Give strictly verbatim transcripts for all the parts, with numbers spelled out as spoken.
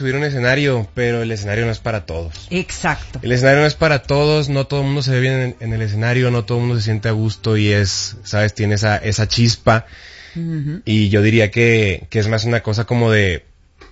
subir un escenario, pero el escenario no es para todos. Exacto. El escenario no es para todos, no todo el mundo se ve bien en, en el escenario, no todo el mundo se siente a gusto y es, sabes, tiene esa, esa chispa. Uh-huh. Y yo diría que, que es más una cosa como de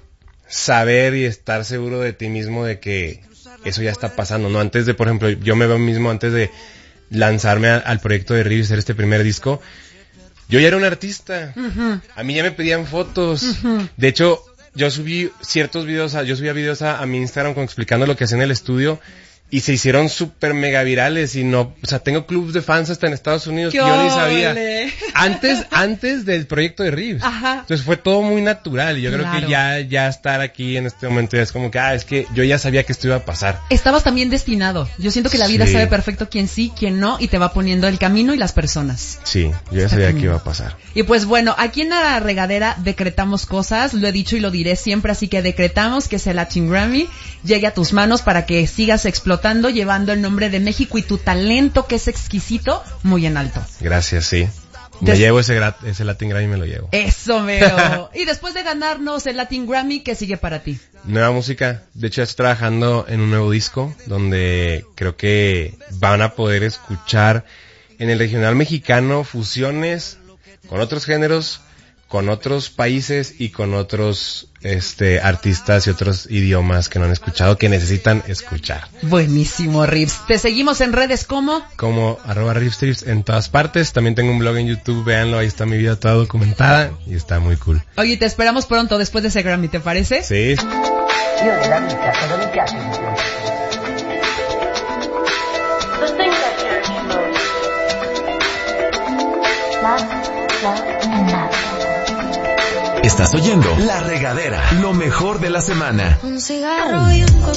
saber y estar seguro de ti mismo de que eso ya está pasando, ¿no? Antes de, por ejemplo, yo me veo mismo antes de lanzarme a, al proyecto de Ribs, hacer este primer disco, yo ya era un artista. Uh-huh. A mí ya me pedían fotos. Uh-huh. De hecho, yo subí ciertos videos, a, yo subía videos a, a mi Instagram con, explicando lo que hacía en el estudio y se hicieron súper mega virales y no, o sea, tengo clubs de fans hasta en Estados Unidos que yo ni sabía. Antes, antes del proyecto de Ribs. Ajá. Entonces fue todo muy natural y yo claro. creo que ya, ya estar aquí en este momento ya es como que, ah, es que yo ya sabía que esto iba a pasar. Estabas también destinado. Yo siento que la vida sí. sabe perfecto quién sí, quién no y te va poniendo el camino y las personas. Sí, yo ya sabía que iba a pasar. Y pues bueno, aquí en La Regadera decretamos cosas, lo he dicho y lo diré siempre, así que decretamos que ese Latin Grammy llegue a tus manos para que sigas explotando, llevando el nombre de México y tu talento, que es exquisito, muy en alto. Gracias, sí. Me Des... llevo ese, gra- ese Latin Grammy, me lo llevo. Eso, mero. Y después de ganarnos el Latin Grammy, ¿qué sigue para ti? Nueva música. De hecho, ya estoy trabajando en un nuevo disco donde creo que van a poder escuchar en el regional mexicano fusiones con otros géneros, con otros países y con otros este artistas y otros idiomas que no han escuchado, que necesitan escuchar. Buenísimo, Ribs. Te seguimos en redes como como arroba Ribs en todas partes. También tengo un blog en YouTube, véanlo, ahí está mi vida toda documentada y está muy cool. Oye, te esperamos pronto después de ese Grammy, ¿te parece? Sí. Estás oyendo La Regadera, lo mejor de la semana. Un cigarro y un